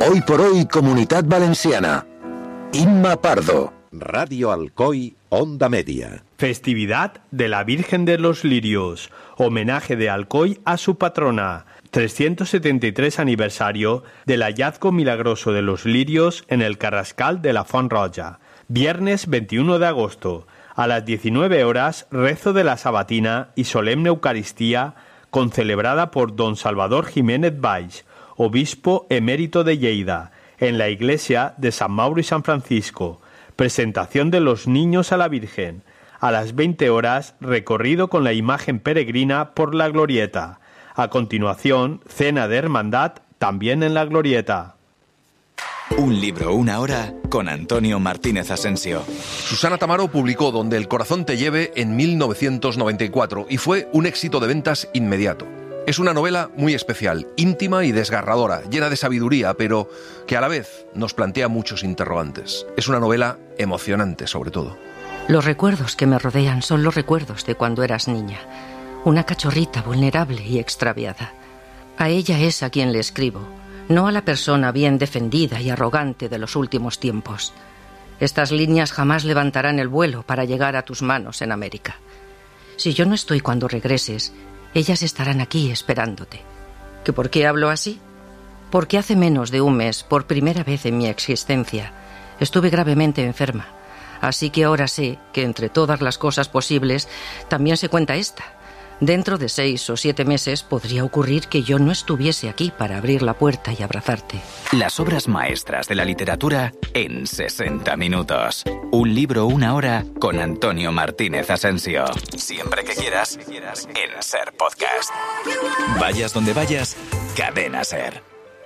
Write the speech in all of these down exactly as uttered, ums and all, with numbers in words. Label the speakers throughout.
Speaker 1: Hoy por hoy, Comunitat Valenciana. Imma Pardo.
Speaker 2: Radio Alcoy, Onda Media.
Speaker 3: Festividad de la Virgen de los Lirios. Homenaje de Alcoy a su patrona. trescientos setenta y tres aniversario del hallazgo milagroso de los lirios en el Carrascal de la Font Roja. Viernes veintiuno de agosto. A las diecinueve horas, rezo de la Sabatina y solemne Eucaristía concelebrada por don Salvador Jiménez Valls, obispo emérito de Lleida, en la iglesia de San Mauro y San Francisco. Presentación de los niños a la Virgen. A las veinte horas, recorrido con la imagen peregrina por la Glorieta. A continuación, cena de hermandad también en la Glorieta.
Speaker 4: Un libro, una hora, con Antonio Martínez Asensio.
Speaker 5: Susana Tamaro publicó Donde el corazón te lleve en mil novecientos noventa y cuatro y fue un éxito de ventas inmediato. Es una novela muy especial, íntima y desgarradora, llena de sabiduría, pero que a la vez nos plantea muchos interrogantes. Es una novela emocionante, sobre todo.
Speaker 6: Los recuerdos que me rodean son los recuerdos de cuando eras niña. Una cachorrita vulnerable y extraviada. A ella es a quien le escribo, no a la persona bien defendida y arrogante de los últimos tiempos. Estas líneas jamás levantarán el vuelo para llegar a tus manos en América. Si yo no estoy cuando regreses, ellas estarán aquí esperándote. ¿Que por qué hablo así? Porque hace menos de un mes, por primera vez en mi existencia, estuve gravemente enferma. Así que ahora sé que entre todas las cosas posibles también se cuenta esta. Dentro de seis o siete meses podría ocurrir que yo no estuviese aquí para abrir la puerta y abrazarte.
Speaker 4: Las obras maestras de la literatura en sesenta minutos. Un libro, una hora, con Antonio Martínez Asensio. Siempre que quieras, en Ser Podcast. Vayas donde vayas, Cadena Ser.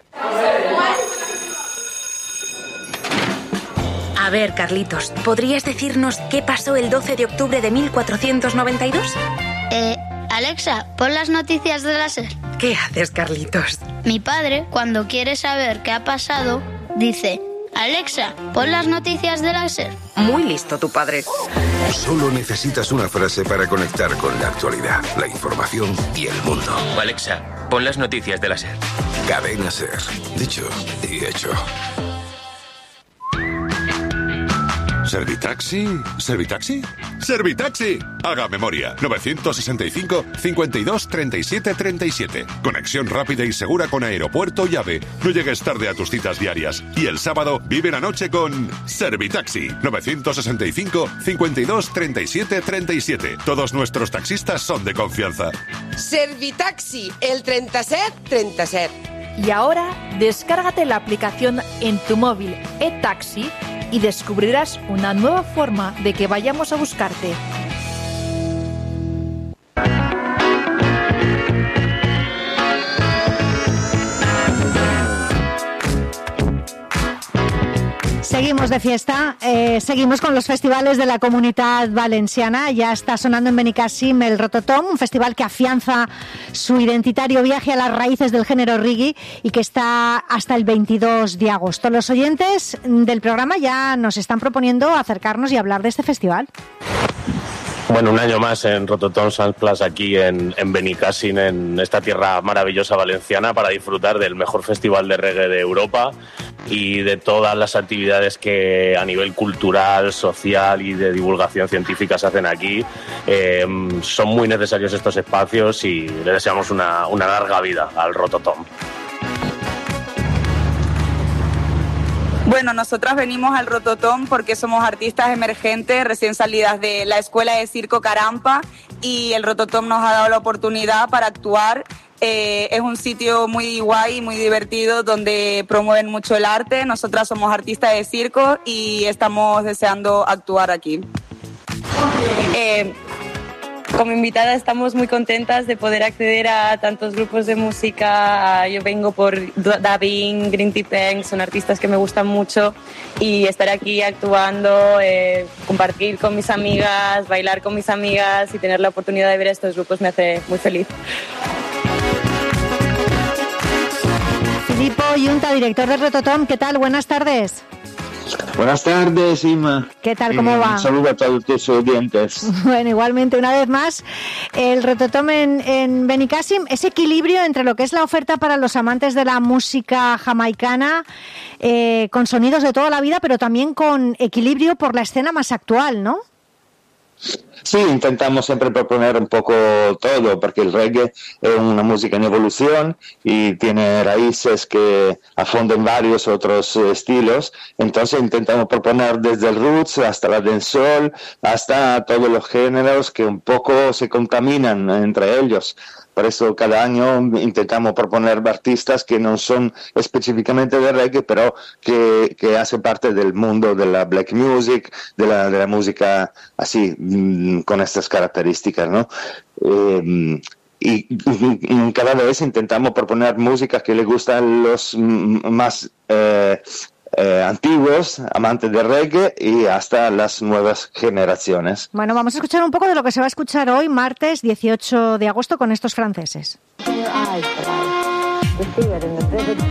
Speaker 7: A ver, Carlitos, ¿podrías decirnos qué pasó el doce de octubre de mil cuatrocientos noventa y dos?
Speaker 8: Eh... Alexa, pon las noticias de la SER.
Speaker 7: ¿Qué haces, Carlitos?
Speaker 8: Mi padre, cuando quiere saber qué ha pasado, dice: Alexa, pon las noticias de la SER.
Speaker 7: Muy listo tu padre.
Speaker 1: Solo necesitas una frase para conectar con la actualidad, la información y el mundo.
Speaker 9: Alexa, pon las noticias de la SER.
Speaker 1: Cadena SER. Dicho y hecho.
Speaker 10: ¿Servitaxi? ¿Servitaxi? ¡Servitaxi! Haga memoria. novecientos sesenta y cinco, cincuenta y dos, treinta y siete, treinta y siete. Conexión rápida y segura con aeropuerto y AVE. No llegues tarde a tus citas diarias. Y el sábado vive la noche con Servitaxi. novecientos sesenta y cinco, cincuenta y dos, treinta y siete, treinta y siete. Todos nuestros taxistas son de confianza.
Speaker 11: Servitaxi, el treinta y siete, treinta y siete.
Speaker 12: Y ahora, descárgate la aplicación en tu móvil eTaxi y descubrirás una nueva forma de que vayamos a buscarte.
Speaker 13: Seguimos de fiesta, eh, seguimos con los festivales de la Comunitat Valenciana. Ya está sonando en Benicàssim el Rototom, un festival que afianza su identitario viaje a las raíces del género reggae y que está hasta el veintidós de agosto. Los oyentes del programa ya nos están proponiendo acercarnos y hablar de este festival.
Speaker 14: Bueno, un año más en Rototom Sound Plus aquí en, en Benicàssim, en esta tierra maravillosa valenciana, para disfrutar del mejor festival de reggae de Europa y de todas las actividades que a nivel cultural, social y de divulgación científica se hacen aquí. Eh, son muy necesarios estos espacios y le deseamos una, una larga vida al Rototom.
Speaker 15: Bueno, nosotras venimos al Rototom porque somos artistas emergentes recién salidas de la Escuela de Circo Carampa y el Rototom nos ha dado la oportunidad para actuar. Eh, es un sitio muy guay, muy divertido, donde promueven mucho el arte. Nosotras somos artistas de circo y estamos deseando actuar aquí.
Speaker 16: Eh, como invitada estamos muy contentas de poder acceder a tantos grupos de música. Yo vengo por Dubbing, Green Tea Peng, son artistas que me gustan mucho, y estar aquí actuando, eh, compartir con mis amigas, bailar con mis amigas y tener la oportunidad de ver a estos grupos me hace muy feliz.
Speaker 13: Filippo Yunta, director del Rototom, ¿qué tal? Buenas tardes.
Speaker 17: Buenas tardes, Ima.
Speaker 13: ¿Qué tal? ¿Cómo
Speaker 17: eh,
Speaker 13: va?
Speaker 17: Un saludo a todos tus oyentes.
Speaker 13: Bueno, igualmente, una vez más, el Rototom en, en Benicàssim, ese equilibrio entre lo que es la oferta para los amantes de la música jamaicana, eh, con sonidos de toda la vida, pero también con equilibrio por la escena más actual, ¿no?
Speaker 17: Sí, intentamos siempre proponer un poco todo, porque el reggae es una música en evolución y tiene raíces que afonden varios otros estilos. Entonces intentamos proponer desde el roots hasta la dancehall, hasta todos los géneros que un poco se contaminan entre ellos. Por eso cada año intentamos proponer artistas que no son específicamente de reggae, pero que, que hacen parte del mundo de la black music, de la, de la música así, con estas características, ¿no? Eh, y, y cada vez intentamos proponer música que le gusta a los más eh, eh, antiguos, amantes de reggae, y hasta las nuevas generaciones.
Speaker 13: Bueno, vamos a escuchar un poco de lo que se va a escuchar hoy, martes dieciocho de agosto, con estos franceses.